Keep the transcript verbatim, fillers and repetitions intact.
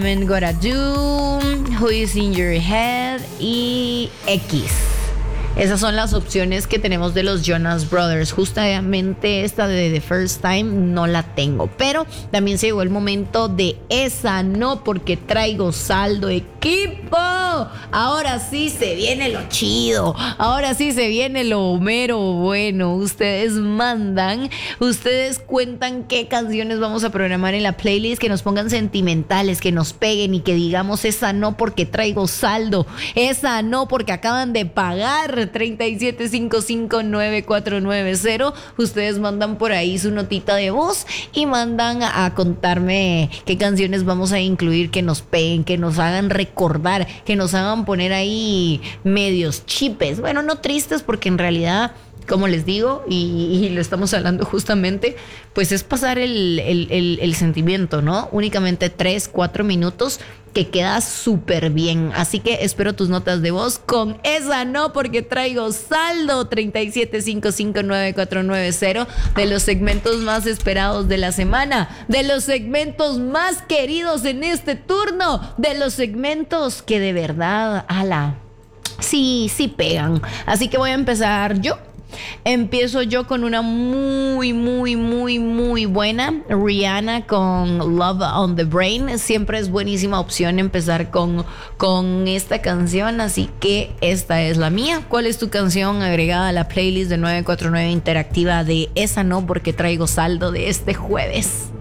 Gotta Do, Who Is In Your Head y X. Esas son las opciones que tenemos de los Jonas Brothers. Justamente esta de The First Time no la tengo, pero también se llegó el momento de esa no, porque traigo saldo, equipo. Ahora sí se viene lo chido, ahora sí se viene lo mero bueno. Ustedes mandan, ustedes cuentan qué canciones vamos a programar en la playlist, que nos pongan sentimentales, que nos peguen y que digamos esa no porque traigo saldo, esa no porque acaban de pagar. Treinta y siete cinco cinco nueve cuatro nueve cero. Ustedes mandan por ahí su notita de voz y mandan a contarme qué canciones vamos a incluir, que nos peguen, que nos hagan recordar, que nos hagan poner ahí medios chipes. Bueno, no tristes, porque en realidad, como les digo, y, y lo estamos hablando justamente, pues es pasar el, el, el, el sentimiento, ¿no? Únicamente tres, cuatro minutos, que queda súper bien. Así que espero tus notas de voz con esa no porque traigo saldo. Treinta y siete cinco cinco nueve cuatro nueve cero. De los segmentos más esperados de la semana, de los segmentos más queridos en este turno, de los segmentos que de verdad, ala, sí, sí pegan. Así que voy a empezar yo. Empiezo yo con una muy, muy, muy, muy buena. Rihanna con Love on the Brain. Siempre es buenísima opción empezar con, con esta canción, así que esta es la mía. ¿Cuál es tu canción agregada a la playlist de nueve cuatro nueve interactiva de esa no porque traigo saldo de este jueves?